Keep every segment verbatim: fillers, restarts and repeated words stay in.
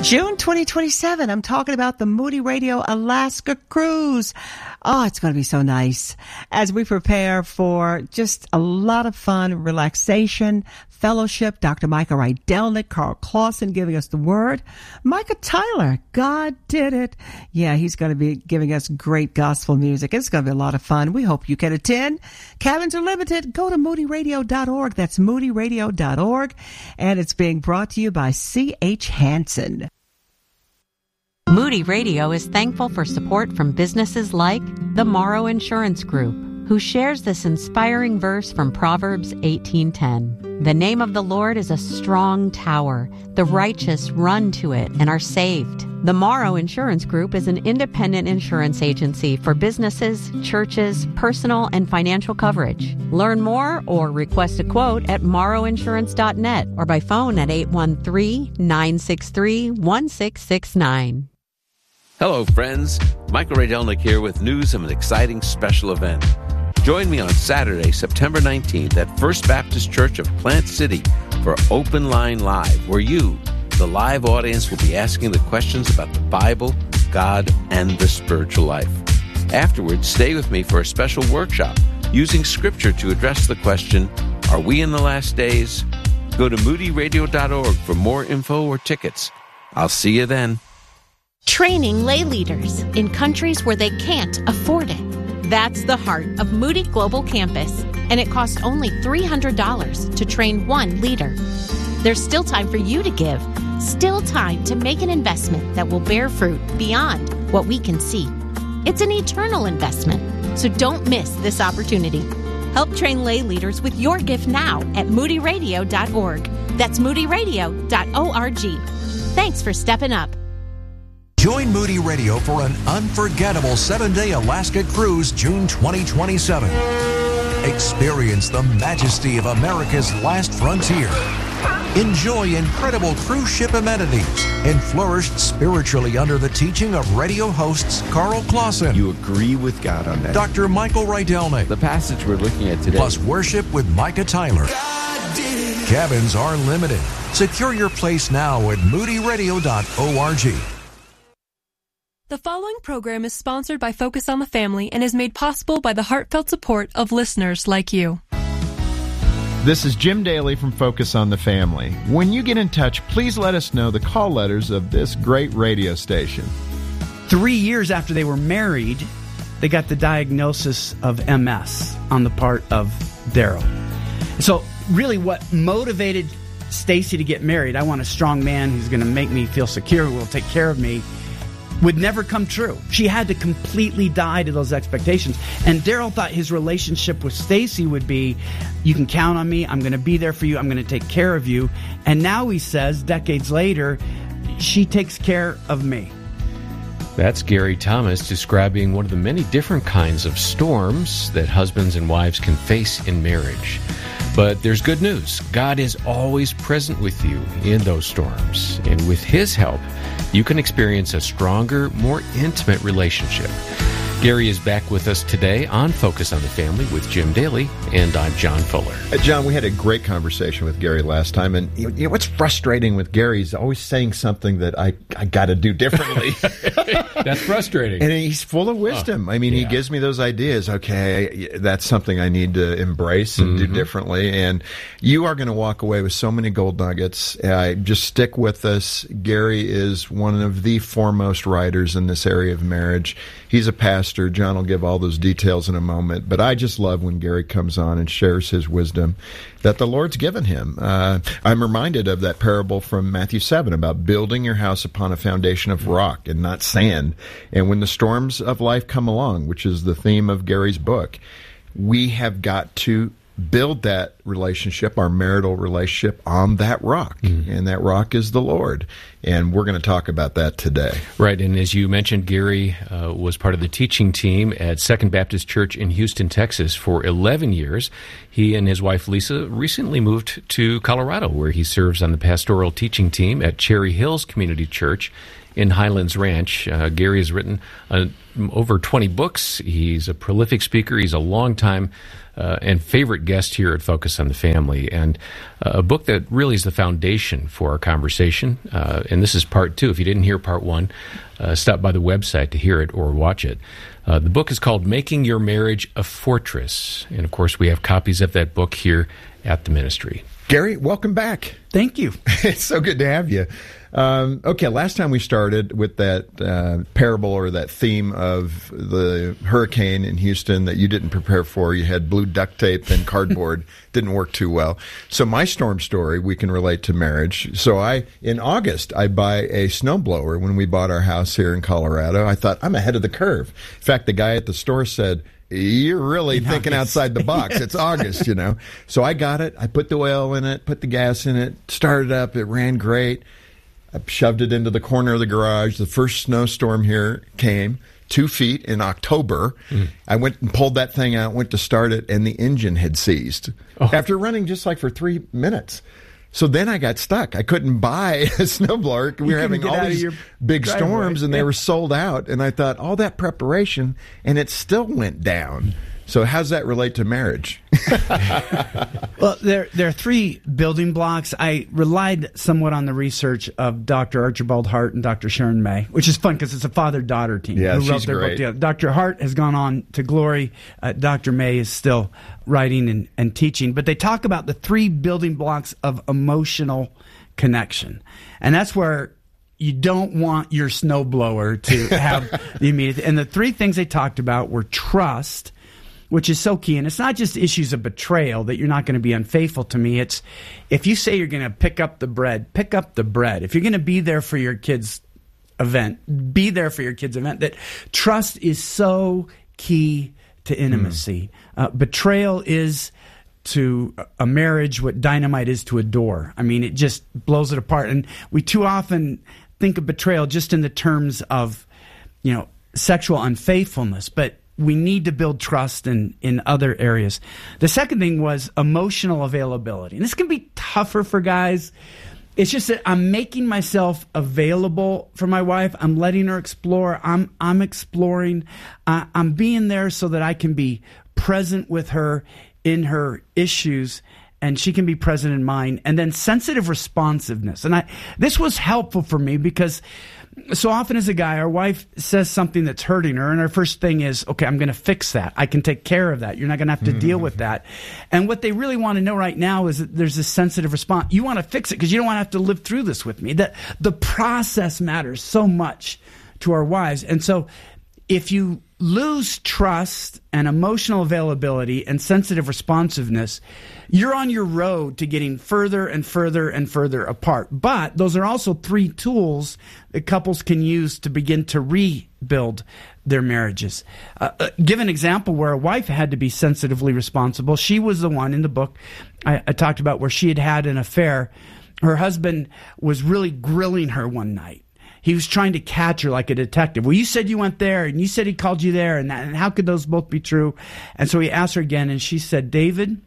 June twenty twenty-seven, I'm talking about the Moody Radio Alaska Cruise. Oh, it's going to be so nice as we prepare for just a lot of fun, relaxation, fellowship. Doctor Micah Rydelnik, Carl Clausen giving us the word. Micah Tyler, God did it. Yeah, he's going to be giving us great gospel music. It's going to be a lot of fun. We hope you can attend. Cabins are limited. Go to moody radio dot org. That's moody radio dot org. And it's being brought to you by C H Hansen. Moody Radio is thankful for support from businesses like the Morrow Insurance Group, who shares this inspiring verse from Proverbs eighteen ten. The name of the Lord is a strong tower. The righteous run to it and are saved. The Morrow Insurance Group is an independent insurance agency for businesses, churches, personal, and financial coverage. Learn more or request a quote at morrow insurance dot net or by phone at eight one three, nine six three, one six six nine. Hello, friends. Michael Rydelnik here with news of an exciting special event. Join me on Saturday, September nineteenth at First Baptist Church of Plant City for Open Line Live, where you, the live audience, will be asking the questions about the Bible, God, and the spiritual life. Afterwards, stay with me for a special workshop using Scripture to address the question, are we in the last days? Go to moody radio dot org for more info or tickets. I'll see you then. Training lay leaders in countries where they can't afford it. That's the heart of Moody Global Campus, and it costs only three hundred dollars to train one leader. There's still time for you to give, still time to make an investment that will bear fruit beyond what we can see. It's an eternal investment, so don't miss this opportunity. Help train lay leaders with your gift now at moody radio dot org. That's moody radio dot org. Thanks for stepping up. Join Moody Radio for an unforgettable seven-day Alaska cruise June twenty twenty-seven. Experience the majesty of America's last frontier. Enjoy incredible cruise ship amenities and flourish spiritually under the teaching of radio hosts Carl Clausen. You agree with God on that. Doctor Michael Rydelnik. The passage we're looking at today. Plus worship with Micah Tyler. Cabins are limited. Secure your place now at moody radio dot org. The following program is sponsored by Focus on the Family and is made possible by the heartfelt support of listeners like you. This is Jim Daly from Focus on the Family. When you get in touch, please let us know the call letters of this great radio station. Three years after they were married, they got the diagnosis of M S on the part of Daryl. So really what motivated Stacy to get married, I want a strong man who's going to make me feel secure, who will take care of me, would never come true. She had to completely die to those expectations. And Daryl thought his relationship with Stacy would be, you can count on me, I'm going to be there for you, I'm going to take care of you. And now he says, decades later, she takes care of me. That's Gary Thomas describing one of the many different kinds of storms that husbands and wives can face in marriage. But there's good news. God is always present with you in those storms. And with His help, you can experience a stronger, more intimate relationship. Gary is back with us today on Focus on the Family with Jim Daly, and I'm John Fuller. Uh, John, we had a great conversation with Gary last time, and you know, what's frustrating with Gary is always saying something that I, I got to do differently. That's frustrating. And he's full of wisdom. Oh, I mean, yeah. He gives me those ideas. Okay, that's something I need to embrace and mm-hmm. do differently. And you are going to walk away with so many gold nuggets. Uh, just stick with us. Gary is one of the foremost writers in this area of marriage. He's a pastor. John will give all those details in a moment. But I just love when Gary comes on and shares his wisdom that the Lord's given him. Uh, I'm reminded of that parable from Matthew seven about building your house upon a foundation of rock and not sand. And when the storms of life come along, which is the theme of Gary's book, we have got to build that relationship, our marital relationship, on that rock. Mm-hmm. And that rock is the Lord. And we're going to talk about that today. Right. And as you mentioned, Gary uh, was part of the teaching team at Second Baptist Church in Houston, Texas for eleven years. He and his wife, Lisa, recently moved to Colorado, where he serves on the pastoral teaching team at Cherry Hills Community Church in Highlands Ranch. Uh, Gary has written uh, over twenty books. He's a prolific speaker. He's a long-time uh, and favorite guest here at Focus on the Family, and uh, a book that really is the foundation for our conversation. Uh, and this is part two. If you didn't hear part one, uh, stop by the website to hear it or watch it. Uh, the book is called Making Your Marriage a Fortress. And, of course, we have copies of that book here at the ministry. Gary, welcome back. Thank you. It's so good to have you. Um, okay, last time we started with that uh, parable or that theme of the hurricane in Houston that you didn't prepare for. You had blue duct tape and cardboard. Didn't work too well. So my storm story, we can relate to marriage. So I, in August, I buy a snowblower when we bought our house here in Colorado. I thought, I'm ahead of the curve. In fact, the guy at the store said, you're really in thinking August. Outside the box. Yes. It's August, you know. So I got it. I put the oil in it, put the gas in it, started up. It ran great. I shoved it into the corner of the garage. The first snowstorm here came, two feet in October. Mm. I went and pulled that thing out, went to start it, and the engine had seized oh. after running just like for three minutes. So then I got stuck. I couldn't buy a snowblower. We you were having all these big driveway. storms, and they yeah. were sold out. And I thought, all that preparation, and it still went down. So how's that relate to marriage? Well, there there are three building blocks. I relied somewhat on the research of Doctor Archibald Hart and Doctor Sharon May, which is fun because it's a father-daughter team yeah, who wrote she's their great. book together. Doctor Hart has gone on to glory. Uh, Doctor May is still writing and, and teaching. But they talk about the three building blocks of emotional connection. And that's where you don't want your snowblower to have the immediate. And the three things they talked about were trust, which is so key. And it's not just issues of betrayal that you're not going to be unfaithful to me. It's if you say you're going to pick up the bread, pick up the bread. If you're going to be there for your kid's event, be there for your kid's event. That trust is so key to intimacy. Mm. Uh, betrayal is to a marriage what dynamite is to a door. I mean, it just blows it apart. And we too often think of betrayal just in the terms of, you know, sexual unfaithfulness. But we need to build trust in, in other areas. The second thing was emotional availability. And this can be tougher for guys. It's just that I'm making myself available for my wife. I'm letting her explore. I'm I'm exploring. Uh, I'm being there so that I can be present with her in her issues, and she can be present in mine. And then sensitive responsiveness. And I this was helpful for me because so often as a guy, our wife says something that's hurting her, and our first thing is, okay, I'm going to fix that. I can take care of that. You're not going to have to mm-hmm. deal with that. And what they really want to know right now is that there's a sensitive response. You want to fix it because you don't want to have to live through this with me. That the process matters so much to our wives. And so if you lose trust and emotional availability and sensitive responsiveness, you're on your road to getting further and further and further apart. But those are also three tools that couples can use to begin to rebuild their marriages. Uh, uh, give an example where a wife had to be sensitively responsible. She was the one in the book I, I talked about where she had had an affair. Her husband was really grilling her one night. He was trying to catch her like a detective. Well, you said you went there, and you said he called you there, and, that, and how could those both be true? And so he asked her again, and she said, David,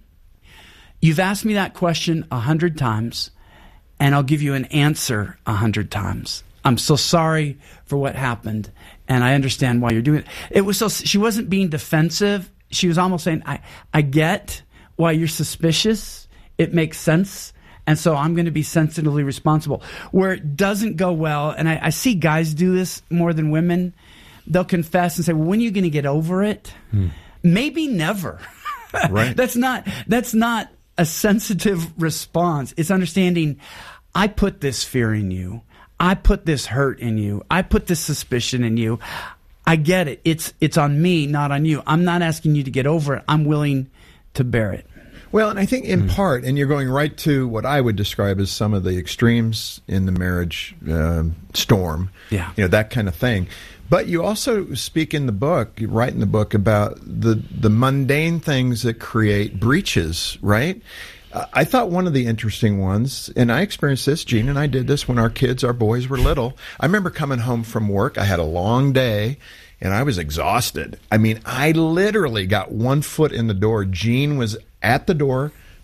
you've asked me that question a hundred times, and I'll give you an answer a hundred times. I'm so sorry for what happened, and I understand why you're doing it. It was so she wasn't being defensive. She was almost saying, I, I get why you're suspicious. It makes sense. And so I'm going to be sensitively responsible. Where it doesn't go well, and I, I see guys do this more than women, they'll confess and say, well, when are you going to get over it? Hmm. Maybe never. Right. That's not that's not a sensitive response. It's understanding, I put this fear in you. I put this hurt in you. I put this suspicion in you. I get it. It's it's on me, not on you. I'm not asking you to get over it. I'm willing to bear it. Well, and I think in mm. part, and you're going right to what I would describe as some of the extremes in the marriage uh, storm, yeah, you know, that kind of thing. But you also speak in the book, you write in the book about the the mundane things that create breaches, right? Uh, I thought one of the interesting ones, and I experienced this, Gene and I did this when our kids, our boys were little. I remember coming home from work. I had a long day. And I was exhausted. I mean, I literally got one foot in the door. Gene was at the door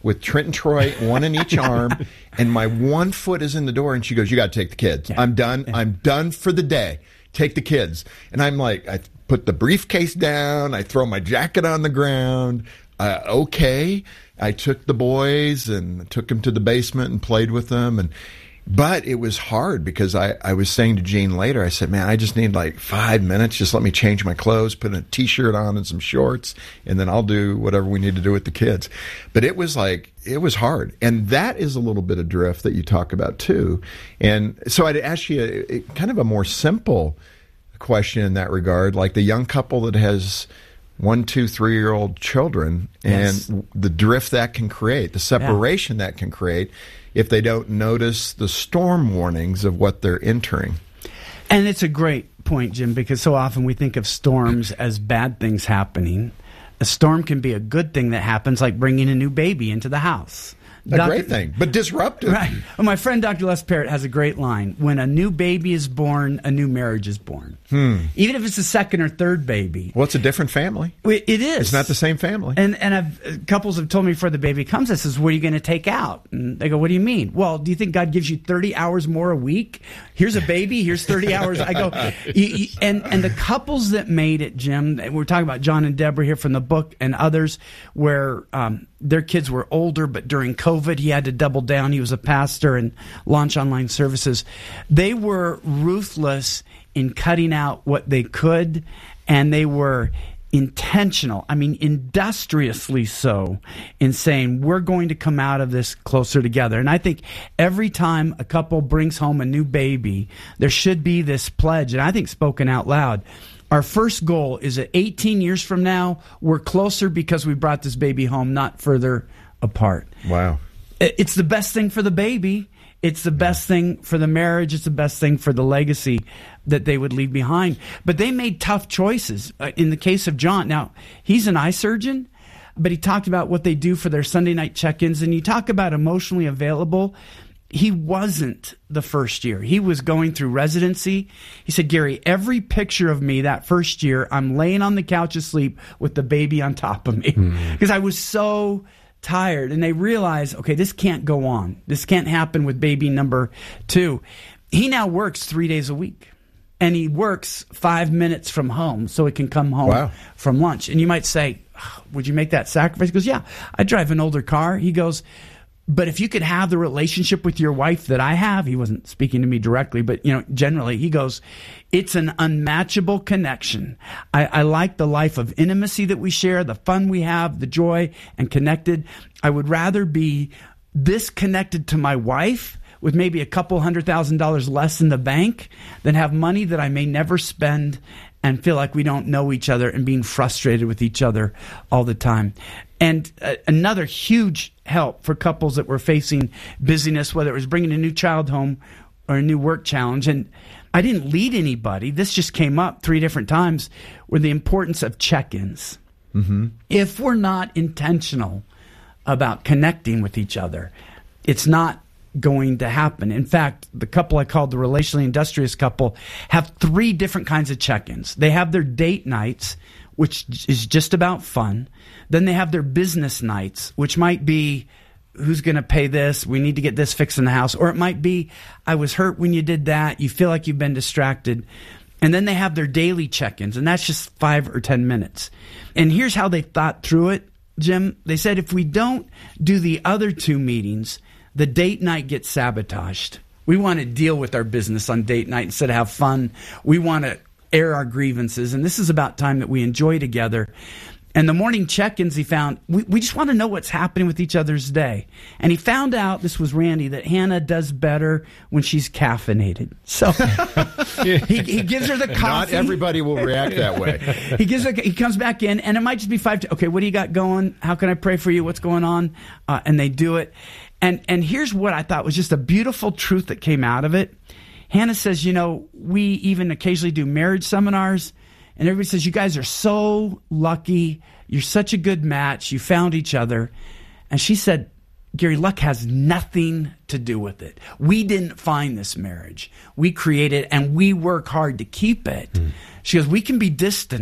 with Trent and Troy, one in each arm, and my one foot is in the door, and she goes, "You got to take the kids. Yeah. I'm done. Yeah. I'm done for the day. Take the kids." And I'm like, I put the briefcase down. I throw my jacket on the ground. Uh, okay. I took the boys and took them to the basement and played with them. And But it was hard because I, I was saying to Jean later, I said, man, I just need like five minutes. Just let me change my clothes, put a T-shirt on and some shorts, and then I'll do whatever we need to do with the kids. But it was like, it was hard. And that is a little bit of drift that you talk about too. And so I'd ask you a, a, kind of a more simple question in that regard, like the young couple that has one, two, three-year-old children and yes. the drift that can create, the separation yeah. that can create if they don't notice the storm warnings of what they're entering. And it's a great point, Jim, because so often we think of storms as bad things happening. A storm can be a good thing that happens, like bringing a new baby into the house. A Doctor great thing, but disruptive. Right. Well, my friend Doctor Les Parrott has a great line. When a new baby is born, a new marriage is born. Hmm. Even if it's the second or third baby. Well, it's a different family. It is. It's not the same family. And and I've, couples have told me before the baby comes, I says, what are you going to take out? And they go, what do you mean? Well, do you think God gives you thirty hours more a week? Here's a baby, here's thirty hours. I go, you, you, and, and the couples that made it, Jim, we're talking about John and Deborah here from the book and others where um, their kids were older, but during COVID, he had to double down. He was a pastor and launch online services. They were ruthless in cutting out what they could, and they were intentional, I mean, industriously so, in saying, we're going to come out of this closer together. And I think every time a couple brings home a new baby, there should be this pledge, and I think spoken out loud. Our first goal is that eighteen years from now, we're closer because we brought this baby home, not further apart. Wow. It's the best thing for the baby. It's the best thing for the marriage. It's the best thing for the legacy that they would leave behind. But they made tough choices. Uh, in the case of John, now, he's an eye surgeon, but he talked about what they do for their Sunday night check-ins. And you talk about emotionally available. He wasn't the first year. He was going through residency. He said, Gary, every picture of me that first year, I'm laying on the couch asleep with the baby on top of me. Because mm. I was so tired. And they realized, okay, this can't go on. This can't happen with baby number two. He now works three days a week. And he works five minutes from home so he can come home wow. from lunch. And you might say, oh, would you make that sacrifice? He goes, yeah, I drive an older car. He goes, but if you could have the relationship with your wife that I have, he wasn't speaking to me directly, but you know, generally, he goes, it's an unmatchable connection. I, I like the life of intimacy that we share, the fun we have, the joy and connected. I would rather be this connected to my wife with maybe a couple hundred thousand dollars less in the bank than have money that I may never spend and feel like we don't know each other and being frustrated with each other all the time. And uh, another huge help for couples that were facing busyness, whether it was bringing a new child home or a new work challenge. And I didn't lead anybody. This just came up three different times, were the importance of check-ins. Mm-hmm. If we're not intentional about connecting with each other, it's not going to happen. In fact, the couple I called the relationally industrious couple have three different kinds of check-ins. They have their date nights, which is just about fun. Then they have their business nights, which might be, who's going to pay this? We need to get this fixed in the house. Or it might be, I was hurt when you did that. You feel like you've been distracted. And then they have their daily check-ins, and that's just five or ten minutes. And here's how they thought through it, Jim. They said, if we don't do the other two meetings, the date night gets sabotaged. We want to deal with our business on date night instead of have fun. We want to air our grievances, and this is about time that we enjoy together. And the morning check-ins, he found, we, we just want to know what's happening with each other's day. And he found out, this was Randy, that Hannah does better when she's caffeinated. So he, he gives her the coffee. Not everybody will react that way. he gives her, he comes back in, and it might just be five. To, okay, what do you got going? How can I pray for you? What's going on? Uh, and they do it. And and here's what I thought was just a beautiful truth that came out of it. Hannah says, you know, we even occasionally do marriage seminars, and everybody says, you guys are so lucky. You're such a good match. You found each other. And she said, Gary, luck has nothing to do with it. We didn't find this marriage. We created it, and we work hard to keep it. Mm. She goes, we can be distant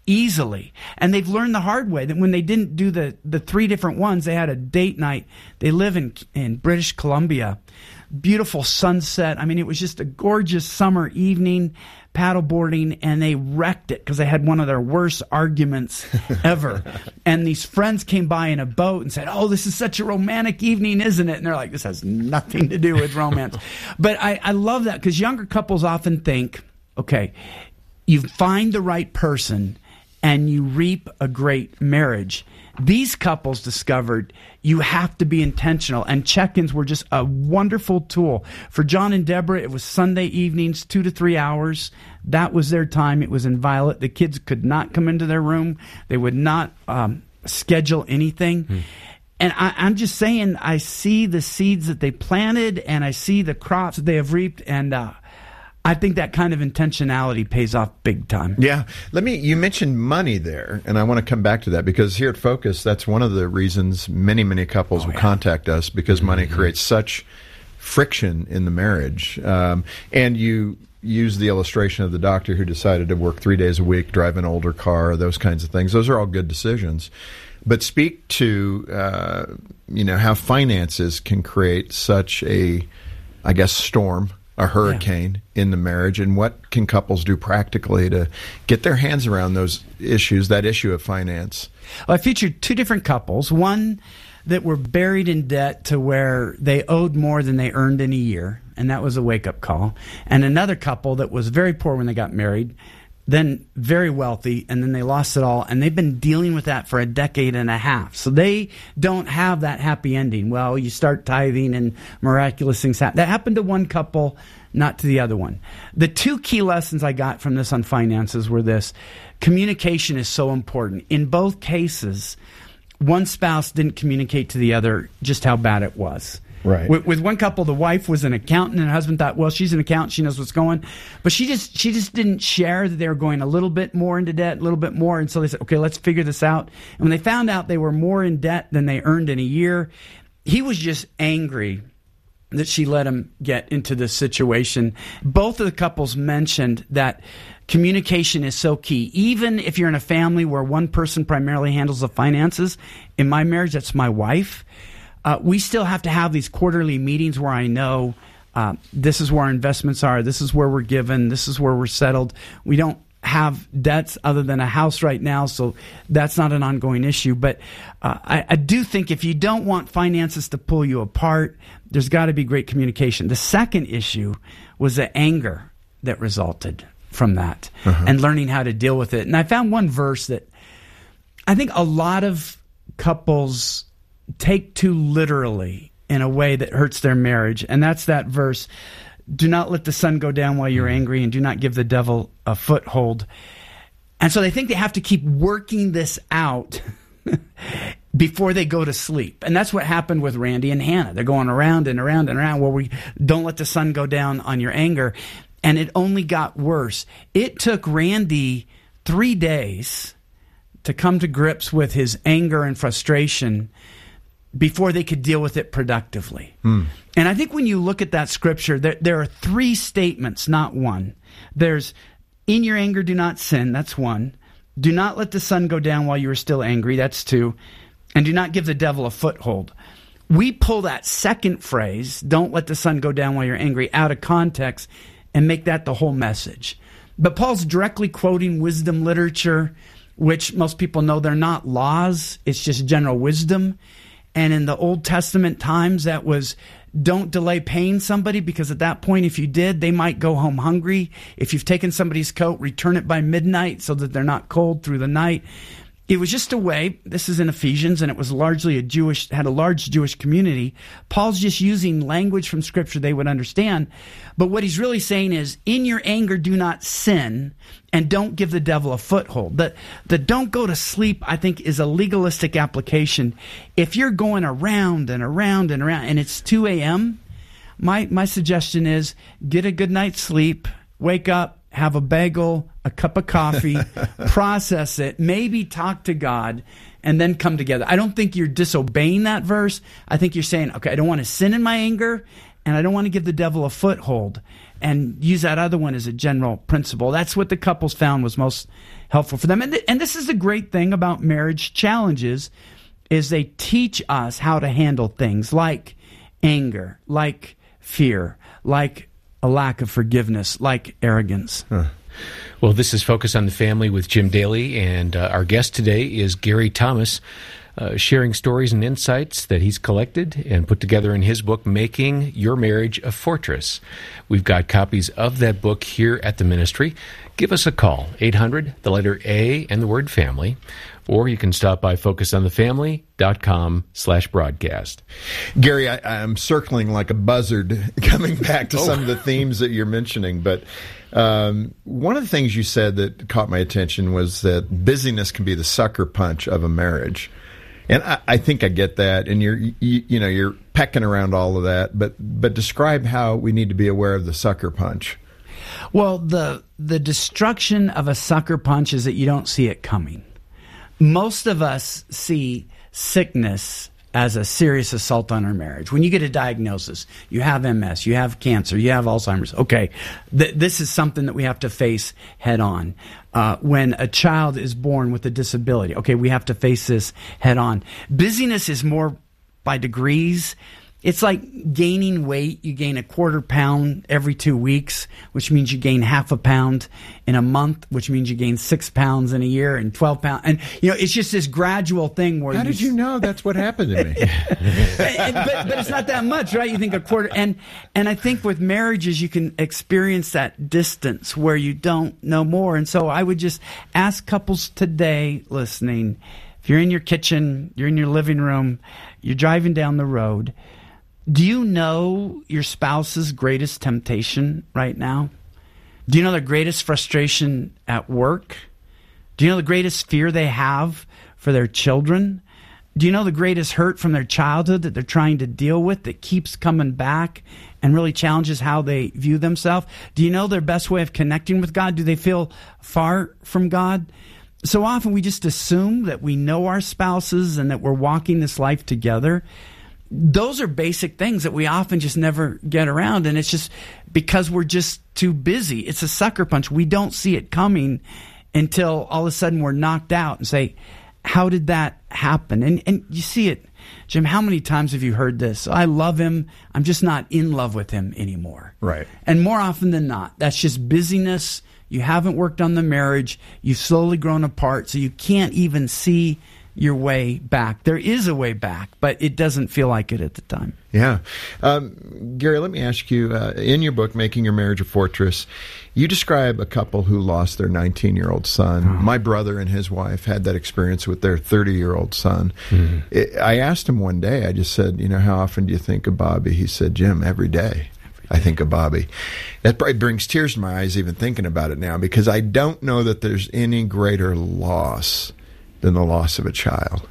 easily. And they've learned the hard way that when they didn't do the, the three different ones, they had a date night. They live in, in British Columbia. Beautiful sunset. I mean, it was just a gorgeous summer evening, paddleboarding, and they wrecked it because they had one of their worst arguments ever. And these friends came by in a boat and said, oh, this is such a romantic evening, isn't it? And they're like, this has nothing to do with romance. But I, I love that because younger couples often think, okay, you find the right person and you reap a great marriage. These couples discovered you have to be intentional, and check-ins were just a wonderful tool. For John and Deborah, it was Sunday evenings, two to three hours. That was their time. It was inviolate. The kids could not come into their room. They would not um, schedule anything. Hmm. And I, I'm just saying, I see the seeds that they planted, and I see the crops that they have reaped, and uh, I think that kind of intentionality pays off big time. Yeah. Let me, you mentioned money there, and I want to come back to that because here at Focus, that's one of the reasons many, many couples oh, will yeah. contact us because mm-hmm. money creates such friction in the marriage. Um, and you use the illustration of the doctor who decided to work three days a week, drive an older car, those kinds of things. Those are all good decisions. But speak to, uh, you know, how finances can create such a, I guess, storm, a hurricane yeah. in the marriage, and what can couples do practically to get their hands around those issues, that issue of finance? Well, I featured two different couples, one that were buried in debt to where they owed more than they earned in a year, and that was a wake-up call, and another couple that was very poor when they got married, then very wealthy, and then they lost it all, and they've been dealing with that for a decade and a half. So they don't have that happy ending. Well, you start tithing and miraculous things happen. That happened to one couple, not to the other one. The two key lessons I got from this on finances were this. Communication is so important. In both cases, one spouse didn't communicate to the other just how bad it was. Right. With, with one couple, the wife was an accountant, and the husband thought, well, she's an accountant, she knows what's going. But she just she just didn't share that they were going a little bit more into debt, a little bit more. And so they said, okay, let's figure this out. And when they found out they were more in debt than they earned in a year, he was just angry that she let him get into this situation. Both of the couples mentioned that communication is so key. Even if you're in a family where one person primarily handles the finances, in my marriage, that's my wife. Uh, we still have to have these quarterly meetings where I know uh, this is where our investments are, this is where we're given, this is where we're settled. We don't have debts other than a house right now, so that's not an ongoing issue. But uh, I, I do think if you don't want finances to pull you apart, there's got to be great communication. The second issue was the anger that resulted from that uh-huh. and learning how to deal with it. And I found one verse that I think a lot of couples take too literally in a way that hurts their marriage. And that's that verse, do not let the sun go down while you're angry, and do not give the devil a foothold. And so they think they have to keep working this out before they go to sleep. And that's what happened with Randy and Hannah. They're going around and around and around, well, we don't let the sun go down on your anger. And it only got worse. It took Randy three days to come to grips with his anger and frustration before they could deal with it productively. Mm. And I think when you look at that scripture, there, there are three statements, not one. There's, in your anger, do not sin. That's one. Do not let the sun go down while you are still angry. That's two. And do not give the devil a foothold. We pull that second phrase, don't let the sun go down while you're angry, out of context and make that the whole message. But Paul's directly quoting wisdom literature, which most people know they're not laws. It's just general wisdom. And in the Old Testament times, that was don't delay paying somebody, because at that point, if you did, they might go home hungry. If you've taken somebody's coat, return it by midnight so that they're not cold through the night. It was just a way, this is in Ephesians, and it was largely a Jewish, had a large Jewish community. Paul's just using language from Scripture they would understand. But what he's really saying is, in your anger, do not sin, and don't give the devil a foothold. The, the don't go to sleep, I think, is a legalistic application. If you're going around and around and around, and it's two a.m., my, my suggestion is get a good night's sleep, wake up, have a bagel, a cup of coffee, process it, maybe talk to God, and then come together. I don't think you're disobeying that verse. I think you're saying, okay, I don't want to sin in my anger, and I don't want to give the devil a foothold and use that other one as a general principle. That's what the couples found was most helpful for them. And, th- and this is the great thing about marriage challenges is they teach us how to handle things like anger, like fear, like a lack of forgiveness, like arrogance. Huh. Well, this is Focus on the Family with Jim Daly, and uh, our guest today is Gary Thomas, uh, sharing stories and insights that he's collected and put together in his book, Making Your Marriage a Fortress. We've got copies of that book here at the ministry. Give us a call, eight hundred, the letter A, and the word family, or you can stop by focusonthefamily.com slash broadcast. Gary, I, I'm circling like a buzzard coming back to oh. some of the themes that you're mentioning, but um, one of the things you said that caught my attention was that busyness can be the sucker punch of a marriage. And I, I think I get that, and you're, you, you know, you're pecking around all of that, but, but describe how we need to be aware of the sucker punch. Well, the the destruction of a sucker punch is that you don't see it coming. Most of us see sickness as a serious assault on our marriage. When you get a diagnosis, you have M S, you have cancer, you have Alzheimer's. Okay, th- this is something that we have to face head on. Uh, when a child is born with a disability, okay, we have to face this head on. Busyness is more by degrees. It's like gaining weight. You gain a quarter pound every two weeks, which means you gain half a pound in a month, which means you gain six pounds in a year and twelve pounds. And, you know, it's just this gradual thing where How you... did you know that's what happened to me? but, but it's not that much, right? You think a quarter. And, and I think with marriages, you can experience that distance where you don't know more. And so I would just ask couples today listening, if you're in your kitchen, you're in your living room, you're driving down the road, do you know your spouse's greatest temptation right now? Do you know their greatest frustration at work? Do you know the greatest fear they have for their children? Do you know the greatest hurt from their childhood that they're trying to deal with that keeps coming back and really challenges how they view themselves? Do you know their best way of connecting with God? Do they feel far from God? So often we just assume that we know our spouses and that we're walking this life together. Those are basic things that we often just never get around, and it's just because we're just too busy. It's a sucker punch. We don't see it coming until all of a sudden we're knocked out and say, how did that happen? And and you see it, Jim, how many times have you heard this? I love him. I'm just not in love with him anymore. Right. And more often than not, that's just busyness. You haven't worked on the marriage. You've slowly grown apart, so you can't even see your way back. There is a way back, but it doesn't feel like it at the time. Yeah. Um, Gary, let me ask you, uh, in your book, Making Your Marriage a Fortress, you describe a couple who lost their nineteen-year-old son. Oh. My brother and his wife had that experience with their thirty-year-old son. Mm-hmm. It, I asked him one day, I just said, you know, how often do you think of Bobby? He said, Jim, every day. I think of Bobby. That probably brings tears to my eyes even thinking about it now, because I don't know that there's any greater loss than the loss of a child.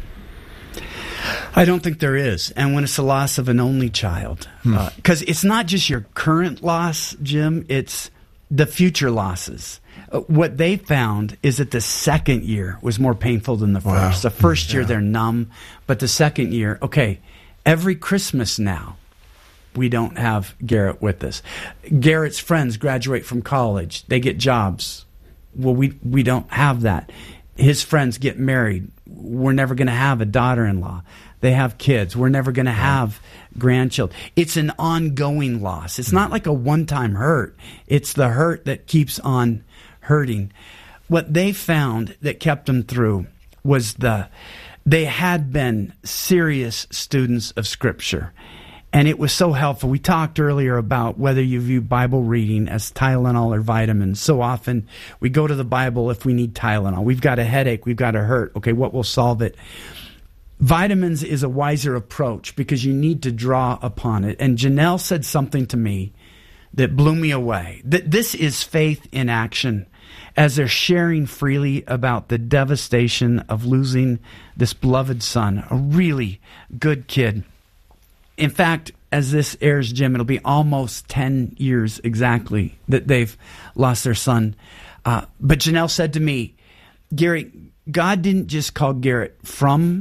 I don't think there is. And when it's the loss of an only child, because hmm. uh, it's not just your current loss, Jim, it's the future losses. Uh, what they found is that the second year was more painful than the first. Wow. The first year, yeah. they're numb, but the second year, okay, every Christmas now, we don't have Garrett with us. Garrett's friends graduate from college. They get jobs. Well, we we don't have that. His friends get married. We're never going to have a daughter-in-law. They have kids. We're never going to have grandchildren. It's an ongoing loss. It's not like a one-time hurt. It's the hurt that keeps on hurting. What they found that kept them through was the they had been serious students of Scripture. And it was so helpful. We talked earlier about whether you view Bible reading as Tylenol or vitamins. So often we go to the Bible if we need Tylenol. We've got a headache. We've got a hurt. Okay, what will solve it? Vitamins is a wiser approach because you need to draw upon it. And Janelle said something to me that blew me away. That this is faith in action as they're sharing freely about the devastation of losing this beloved son, a really good kid. In fact, as this airs, Jim, it'll be almost ten years exactly that they've lost their son. Uh, but Janelle said to me, Gary, God didn't just call Garrett from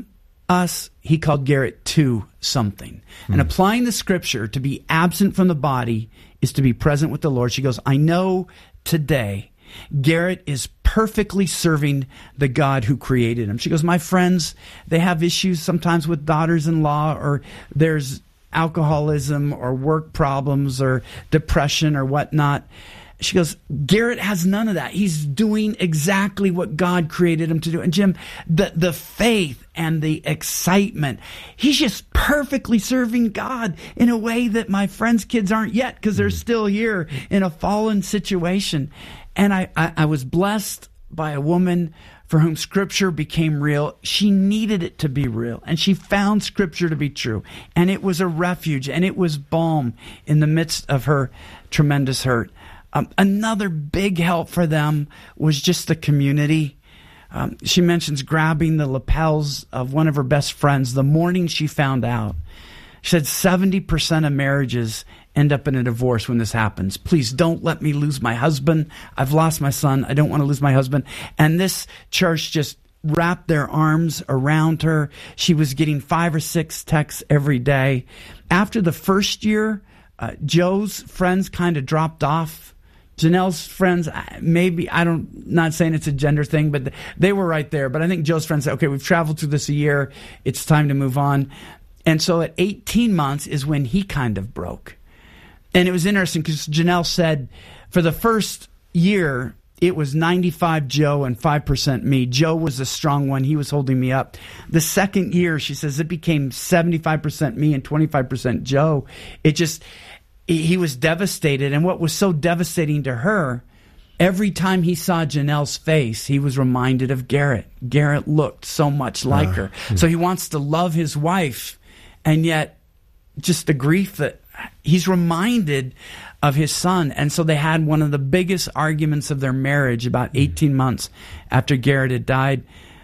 us, he called Garrett to something. Mm. And applying the scripture to be absent from the body is to be present with the Lord. She goes, I know today Garrett is perfectly serving the God who created him. She goes, my friends, they have issues sometimes with daughters-in-law, or there's alcoholism or work problems or depression or whatnot. She goes, Garrett has none of that. He's doing exactly what God created him to do. And Jim, the, the faith and the excitement, he's just perfectly serving God in a way that my friends' kids aren't yet, because they're still here in a fallen situation. And I, I, I was blessed by a woman for whom Scripture became real. She needed it to be real, and she found Scripture to be true. And it was a refuge, and it was balm in the midst of her tremendous hurt. Um, another big help for them was just the community. Um, she mentions grabbing the lapels of one of her best friends the morning she found out. She said seventy percent of marriages end up in a divorce when this happens. Please don't let me lose my husband. I've lost my son. I don't want to lose my husband. And this church just wrapped their arms around her. She was getting five or six texts every day. After the first year, uh, Joe's friends kind of dropped off. Janelle's friends, maybe, I don't, not saying it's a gender thing, but they were right there. But I think Joe's friends said, okay, we've traveled through this a year. It's time to move on. And so at eighteen months is when he kind of broke. And it was interesting because Janelle said for the first year, it was ninety-five Joe and five percent me. Joe was the strong one. He was holding me up. The second year, she says, it became seventy-five percent me and twenty-five percent Joe. It just... He was devastated, and what was so devastating to her, every time he saw Janelle's face, he was reminded of Garrett. Garrett looked so much like uh, her. Hmm. So he wants to love his wife, and yet just the grief that he's reminded of his son. And so they had one of the biggest arguments of their marriage about eighteen months after Garrett had died,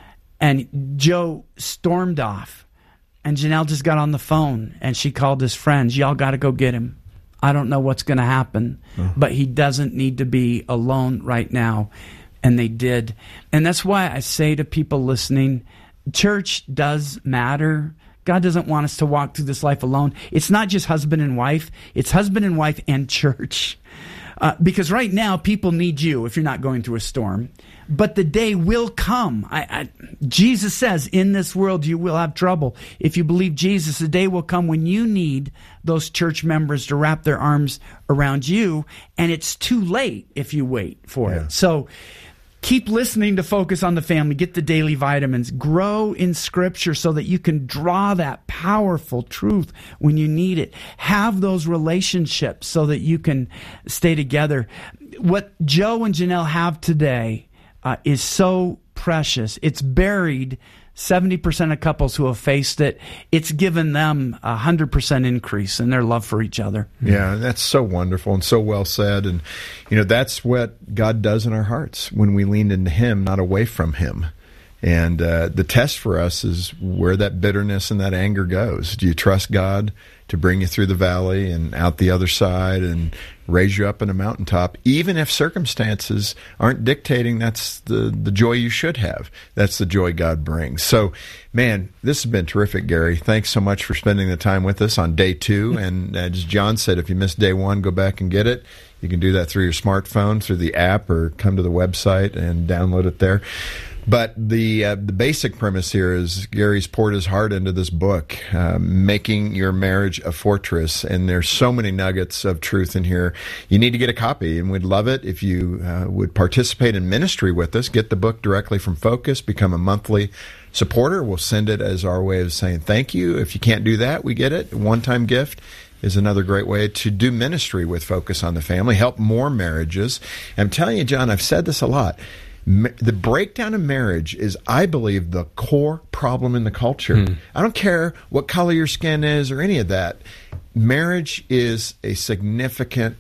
and Joe stormed off, and Janelle just got on the phone, and she called his friends. Y'all got to go get him. I don't know what's going to happen, oh. but he doesn't need to be alone right now. And they did. And that's why I say to people listening, church does matter. God doesn't want us to walk through this life alone. It's not just husband and wife. It's husband and wife and church. Uh, because right now, people need you if you're not going through a storm. But the day will come. I, I, Jesus says, in this world you will have trouble. If you believe Jesus, the day will come when you need those church members to wrap their arms around you, and it's too late if you wait for yeah. it. So keep listening to Focus on the Family. Get the daily vitamins. Grow in Scripture so that you can draw that powerful truth when you need it. Have those relationships so that you can stay together. What Joe and Janelle have today uh, is so precious. It's buried seventy percent of couples who have faced it. It's given them a one hundred percent increase in their love for each other. Yeah, that's so wonderful and so well said. And, you know, that's what God does in our hearts when we lean into Him, not away from Him. And uh, the test for us is where that bitterness and that anger goes. Do you trust God to bring you through the valley and out the other side and raise you up in a mountaintop, even if circumstances aren't dictating that's the, the joy you should have? That's the joy God brings. So, man, this has been terrific, Gary. Thanks so much for spending the time with us on day two. And as John said, if you missed day one, go back and get it. You can do that through your smartphone, through the app, or come to the website and download it there. But the uh, the basic premise here is Gary's poured his heart into this book, uh, Making Your Marriage a Fortress, and there's so many nuggets of truth in here. You need to get a copy, and we'd love it if you uh, would participate in ministry with us. Get the book directly from Focus, become a monthly supporter. We'll send it as our way of saying thank you. If you can't do that, we get it. A one-time gift is another great way to do ministry with Focus on the Family, help more marriages. I'm telling you, John, I've said this a lot. The breakdown of marriage is, I believe, the core problem in the culture. Hmm. I don't care what color your skin is or any of that. Marriage is a significant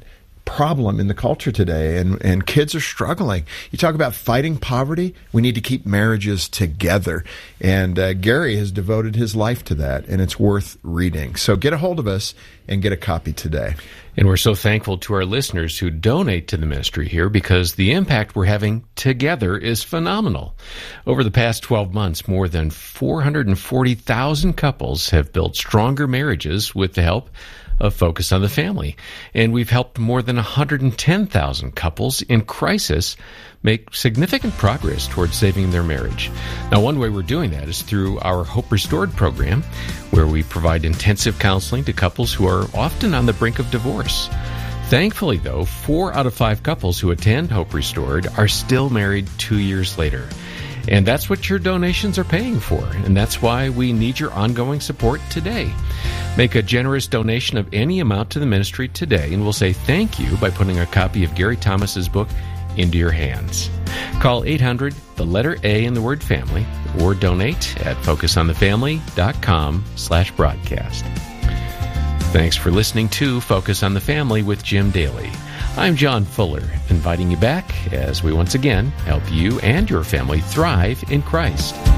problem in the culture today, and, and kids are struggling. You talk about fighting poverty. We need to keep marriages together. And uh, Gary has devoted his life to that, and it's worth reading. So get a hold of us and get a copy today. And we're so thankful to our listeners who donate to the ministry here, because the impact we're having together is phenomenal. Over the past twelve months, more than four hundred forty thousand couples have built stronger marriages with the help of Focus on the Family. And we've helped more than one hundred ten thousand couples in crisis make significant progress towards saving their marriage. Now, one way we're doing that is through our Hope Restored program, where we provide intensive counseling to couples who are often on the brink of divorce. Thankfully, though, four out of five couples who attend Hope Restored are still married two years later. And that's what your donations are paying for, and that's why we need your ongoing support today. Make a generous donation of any amount to the ministry today, and we'll say thank you by putting a copy of Gary Thomas's book into your hands. Call eight hundred, the letter A in the word family, or donate at focusonthefamily.com slash broadcast. Thanks for listening to Focus on the Family with Jim Daly. I'm John Fuller, inviting you back as we once again help you and your family thrive in Christ.